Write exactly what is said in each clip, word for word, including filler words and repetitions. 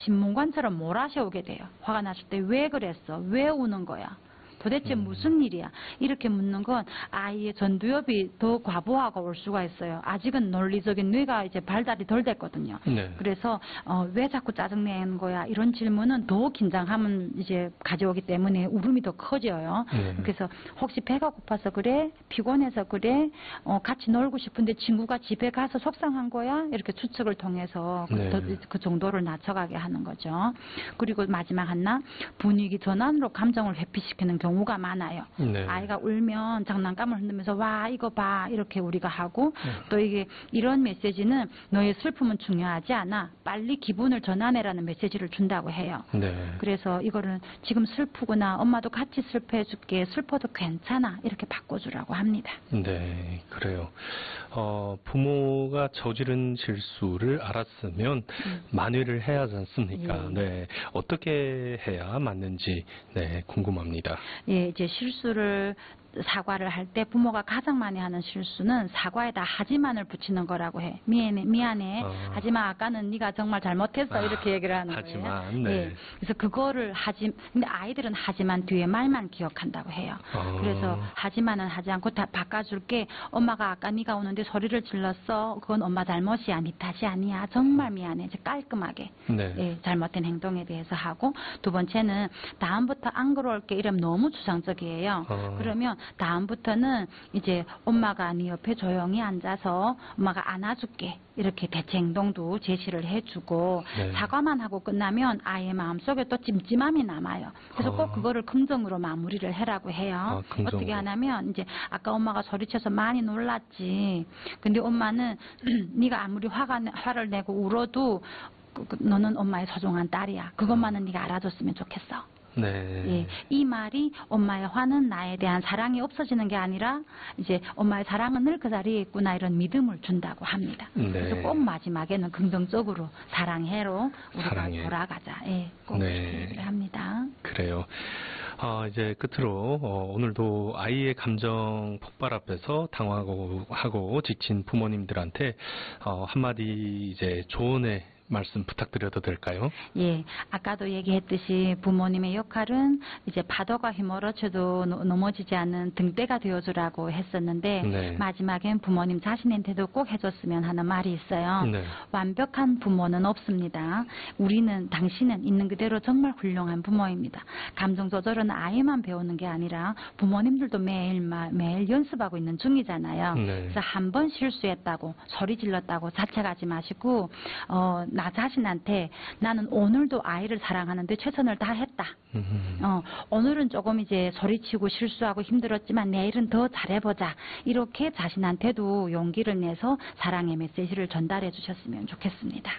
신문관처럼 몰아세우게 돼요. 화가 났을 때 왜 그랬어? 왜 우는 거야? 도대체 음. 무슨 일이야? 이렇게 묻는 건 아이의 전두엽이 더 과부하가 올 수가 있어요. 아직은 논리적인 뇌가 이제 발달이 덜 됐거든요. 네. 그래서 어, 왜 자꾸 짜증내는 거야? 이런 질문은 더 긴장함을 이제 가져오기 때문에 울음이 더 커져요. 네. 그래서 혹시 배가 고파서 그래? 피곤해서 그래? 어, 같이 놀고 싶은데 친구가 집에 가서 속상한 거야? 이렇게 추측을 통해서 그, 네. 더, 그 정도를 낮춰가게 하는 거죠. 그리고 마지막 하나, 분위기 전환으로 감정을 회피시키는 경우 경우가 많아요. 네. 아이가 울면 장난감을 흔들면서 와 이거 봐 이렇게 우리가 하고 네. 또 이게 이런 메시지는 너의 슬픔은 중요하지 않아. 빨리 기분을 전환해라는 메시지를 준다고 해요. 네. 그래서 이거는 지금 슬프구나. 엄마도 같이 슬퍼해줄게. 슬퍼도 괜찮아. 이렇게 바꿔주라고 합니다. 네, 그래요. 어, 부모가 저지른 실수를 알았으면 음. 만회를 해야 하지 않습니까? 예. 네, 어떻게 해야 맞는지 네 궁금합니다. 예, 이제 실수를 사과를 할 때 부모가 가장 많이 하는 실수는 사과에다 하지만을 붙이는 거라고 해. 미안해, 미안해. 어. 하지만 아까는 네가 정말 잘못했어. 아, 이렇게 얘기를 하는 하지만, 거예요. 네. 예, 그래서 그거를 하지. 근데 아이들은 하지만 뒤에 말만 기억한다고 해요. 어. 그래서 하지만은 하지 않고 다 바꿔줄게. 엄마가 아까 네가 오는데 소리를 질렀어. 그건 엄마 잘못이야. 네 탓이 아니야. 정말 미안해. 이제 깔끔하게 네. 예, 잘못된 행동에 대해서 하고 두 번째는 다음부터 안 그럴게 이러면 너무 주상적이에요. 어. 그러면 다음부터는 이제 엄마가 네 옆에 조용히 앉아서 엄마가 안아줄게 이렇게 대체 행동도 제시를 해주고 네. 사과만 하고 끝나면 아이의 마음속에 또 찜찜함이 남아요. 그래서 꼭 어. 그거를 긍정으로 마무리를 해라고 해요. 아, 긍정으로. 어떻게 하냐면 이제 아까 엄마가 소리쳐서 많이 놀랐지. 근데 엄마는 네가 아무리 화가 내- 화를 내고 울어도 그- 그 너는 엄마의 소중한 딸이야. 그것만은 네가 알아줬으면 좋겠어. 네. 예, 이 말이 엄마의 화는 나에 대한 사랑이 없어지는 게 아니라 이제 엄마의 사랑은 늘 그 자리에 있구나 이런 믿음을 준다고 합니다. 네. 그래서 꼭 마지막에는 긍정적으로 사랑해로 우리가 사랑해. 돌아가자. 예, 꼭 네. 얘기를 합니다. 그래요. 아, 이제 끝으로 어, 오늘도 아이의 감정 폭발 앞에서 당황하고 하고 지친 부모님들한테 어, 한마디 이제 조언의 말씀 부탁드려도 될까요? 예, 아까도 얘기했듯이 부모님의 역할은 이제 파도가 휘몰아쳐도 노- 넘어지지 않는 등대가 되어주라고 했었는데 네. 마지막엔 부모님 자신한테도 꼭 해줬으면 하는 말이 있어요. 네. 완벽한 부모는 없습니다. 우리는 당신은 있는 그대로 정말 훌륭한 부모입니다. 감정 조절은 아이만 배우는 게 아니라 부모님들도 매일 마- 매일 연습하고 있는 중이잖아요. 네. 그래서 한 번 실수했다고 소리 질렀다고 자책하지 마시고 어, 나 자신한테 나는 오늘도 아이를 사랑하는데 최선을 다했다. 음. 어, 오늘은 조금 이제 소리치고 실수하고 힘들었지만 내일은 더 잘해보자. 이렇게 자신한테도 용기를 내서 사랑의 메시지를 전달해 주셨으면 좋겠습니다.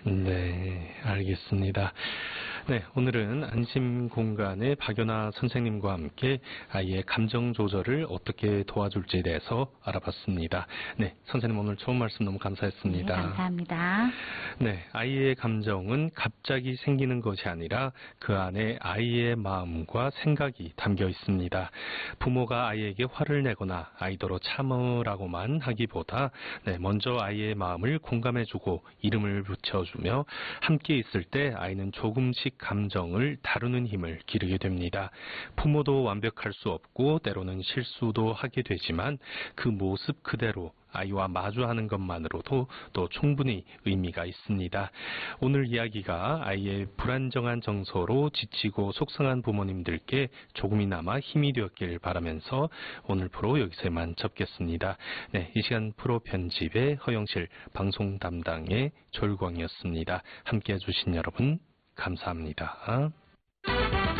네, 알겠습니다. 네, 오늘은 안심공간의 박연아 선생님과 함께 아이의 감정 조절을 어떻게 도와줄지에 대해서 알아봤습니다. 네, 선생님 오늘 좋은 말씀 너무 감사했습니다. 네, 감사합니다. 네, 아이의 감정은 갑자기 생기는 것이 아니라 그 안에 아이의 마음과 생각이 담겨 있습니다. 부모가 아이에게 화를 내거나 아이더러 참으라고만 하기보다 네, 먼저 아이의 마음을 공감해주고 이름을 붙여주며 함께 있을 때 아이는 조금씩 감정을 다루는 힘을 기르게 됩니다. 부모도 완벽할 수 없고 때로는 실수도 하게 되지만 그 모습 그대로 아이와 마주하는 것만으로도 또 충분히 의미가 있습니다. 오늘 이야기가 아이의 불안정한 정서로 지치고 속상한 부모님들께 조금이나마 힘이 되었길 바라면서 오늘 프로 여기서만 접겠습니다. 네, 이 시간 프로 편집의 허영실, 방송 담당의 졸광이었습니다. 함께 해주신 여러분 감사합니다.